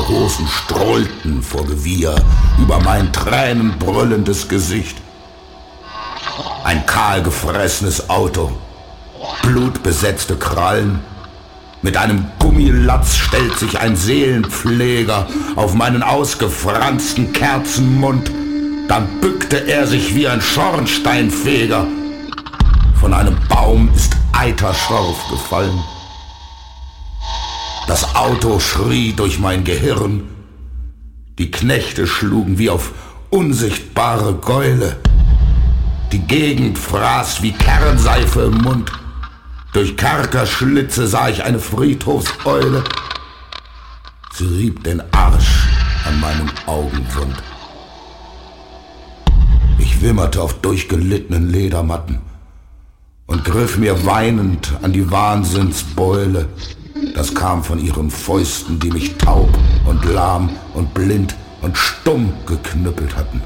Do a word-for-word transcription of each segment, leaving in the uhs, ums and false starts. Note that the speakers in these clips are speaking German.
Hosen strollten vor Gewieher über mein tränenbrüllendes Gesicht. Ein kahl gefressenes Auto, blutbesetzte Krallen. Mit einem Gummilatz stellt sich ein Seelenpfleger auf meinen ausgefransten Kerzenmund. Dann bückte er sich wie ein Schornsteinfeger. Von einem Baum ist Eiterschorf gefallen. Das Auto schrie durch mein Gehirn. Die Knechte schlugen wie auf unsichtbare Gäule. Die Gegend fraß wie Kernseife im Mund. Durch Kerkerschlitze sah ich eine Friedhofseule. Sie rieb den Arsch an meinem Augenwund. Ich wimmerte auf durchgelittenen Ledermatten und griff mir weinend an die Wahnsinnsbeule. Das kam von ihren Fäusten, die mich taub und lahm und blind und stumm geknüppelt hatten.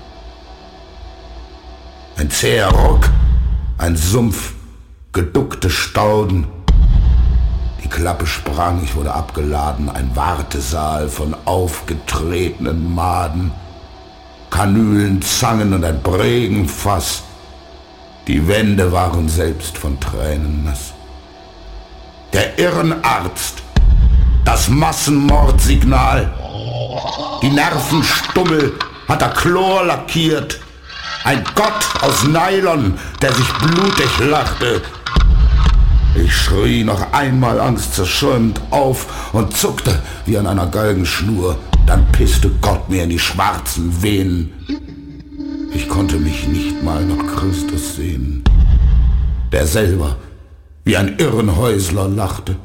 Ein zäher Ruck, ein Sumpf, geduckte Stauden. Die Klappe sprang, ich wurde abgeladen, ein Wartesaal von aufgetretenen Maden, Kanülen, Zangen und ein Bregenfass. Die Wände waren selbst von Tränen nass. Der Irrenarzt, das Massenmordsignal, die Nervenstummel hat er Chlor lackiert. Ein Gott aus Nylon, der sich blutig lachte. Ich schrie noch einmal angstzerschäumt auf und zuckte wie an einer Galgenschnur. Dann pisste Gott mir in die schwarzen Venen. Ich konnte mich nicht mal nach Christus sehen, der selber wie ein Irrenhäusler lachte.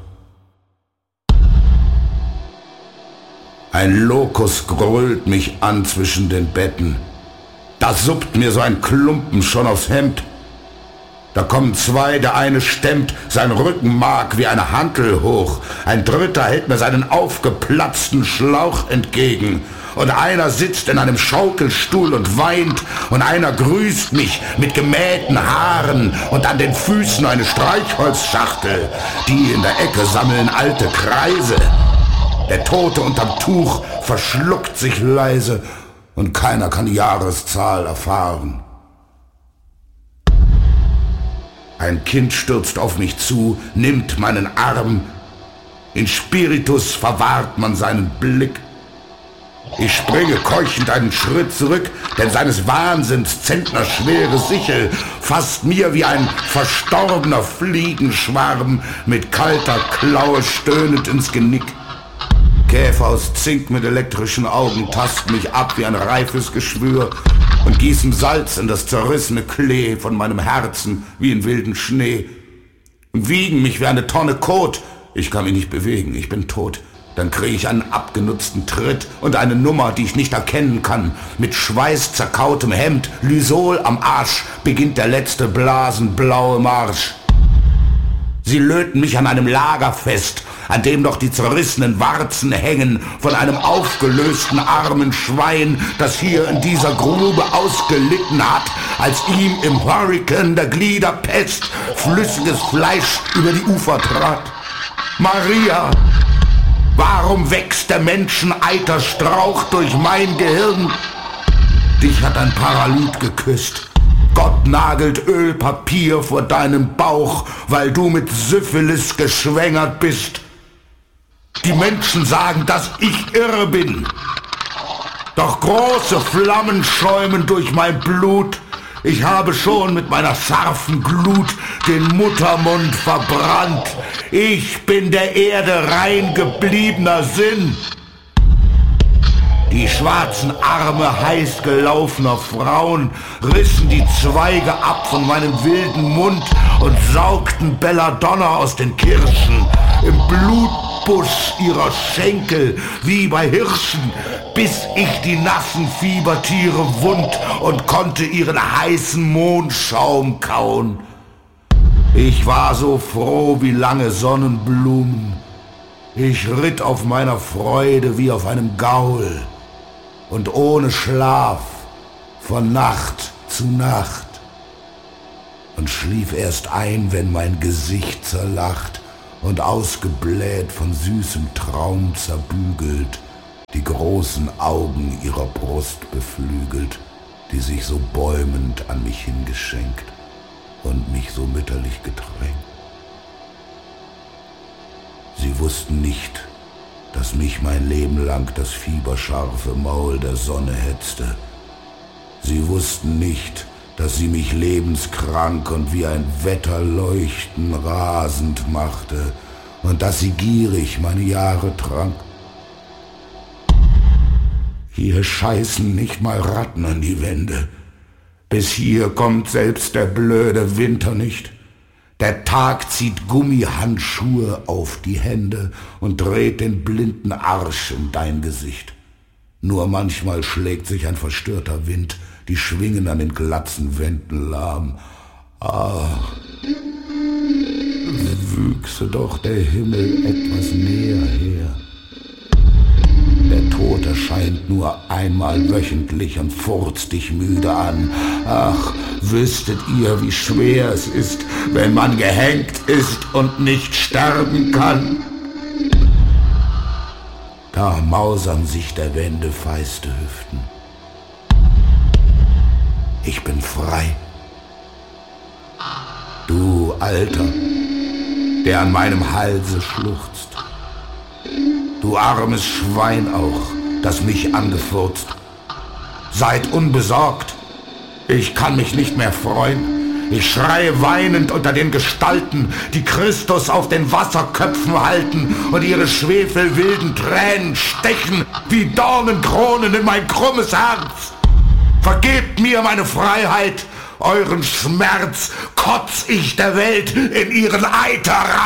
Ein Lokus grölt mich an zwischen den Betten. Da suppt mir so ein Klumpen schon aufs Hemd. Da kommen zwei, der eine stemmt sein Rückenmark wie eine Hantel hoch. Ein dritter hält mir seinen aufgeplatzten Schlauch entgegen. Und einer sitzt in einem Schaukelstuhl und weint. Und einer grüßt mich mit gemähten Haaren und an den Füßen eine Streichholzschachtel. Die in der Ecke sammeln alte Kreise. Der Tote unterm Tuch verschluckt sich leise. Und keiner kann die Jahreszahl erfahren. Ein Kind stürzt auf mich zu, nimmt meinen Arm. In Spiritus verwahrt man seinen Blick. Ich springe keuchend einen Schritt zurück, denn seines Wahnsinns zentnerschwere Sichel fasst mir wie ein verstorbener Fliegenschwarm mit kalter Klaue stöhnend ins Genick. Käfer aus Zink mit elektrischen Augen tasten mich ab wie ein reifes Geschwür und gießen Salz in das zerrissene Klee von meinem Herzen wie in wilden Schnee und wiegen mich wie eine Tonne Kot. Ich kann mich nicht bewegen, ich bin tot. Dann kriege ich einen abgenutzten Tritt und eine Nummer, die ich nicht erkennen kann. Mit Schweiß zerkautem Hemd, Lysol am Arsch, beginnt der letzte blasenblaue Marsch. Sie löten mich an einem Lagerfest, an dem noch die zerrissenen Warzen hängen von einem aufgelösten armen Schwein, das hier in dieser Grube ausgelitten hat, als ihm im Hurrikan der Gliederpest flüssiges Fleisch über die Ufer trat. Maria, warum wächst der Menscheneiterstrauch durch mein Gehirn? Dich hat ein Paralyt geküsst. Gott nagelt Ölpapier vor deinem Bauch, weil du mit Syphilis geschwängert bist. Die Menschen sagen, dass ich irre bin. Doch große Flammen schäumen durch mein Blut. Ich habe schon mit meiner scharfen Glut den Muttermund verbrannt. Ich bin der Erde rein gebliebener Sinn. Die schwarzen Arme heiß gelaufener Frauen rissen die Zweige ab von meinem wilden Mund und saugten Belladonna aus den Kirschen. Im Blutbusch ihrer Schenkel wie bei Hirschen biss ich die nassen Fiebertiere wund und konnte ihren heißen Mondschaum kauen. Ich war so froh wie lange Sonnenblumen. Ich ritt auf meiner Freude wie auf einem Gaul. Und ohne Schlaf, von Nacht zu Nacht. Und schlief erst ein, wenn mein Gesicht zerlacht und ausgebläht von süßem Traum zerbügelt die großen Augen ihrer Brust beflügelt, die sich so bäumend an mich hingeschenkt und mich so mütterlich gedrängt. Sie wussten nicht, dass mich mein Leben lang das fieberscharfe Maul der Sonne hetzte. Sie wussten nicht, dass sie mich lebenskrank und wie ein Wetterleuchten rasend machte und dass sie gierig meine Jahre trank. Hier scheißen nicht mal Ratten an die Wände. Bis hier kommt selbst der blöde Winter nicht. Der Tag zieht Gummihandschuhe auf die Hände und dreht den blinden Arsch in dein Gesicht. Nur manchmal schlägt sich ein verstörter Wind die Schwingen an den glatzen Wänden lahm. Ach, wüchse doch der Himmel etwas näher her. Der Tod erscheint nur einmal wöchentlich und furzt dich müde an. Ach, wüsstet ihr, wie schwer es ist, wenn man gehängt ist und nicht sterben kann? Da mausern sich der Wände feiste Hüften. Ich bin frei. Du Alter, der an meinem Halse schluchzt. Du armes Schwein auch, das mich angefurzt. Seid unbesorgt, ich kann mich nicht mehr freuen. Ich schreie weinend unter den Gestalten, die Christus auf den Wasserköpfen halten und ihre schwefelwilden Tränen stechen wie Dornenkronen in mein krummes Herz. Vergebt mir meine Freiheit, euren Schmerz kotz ich der Welt in ihren Eiter rein.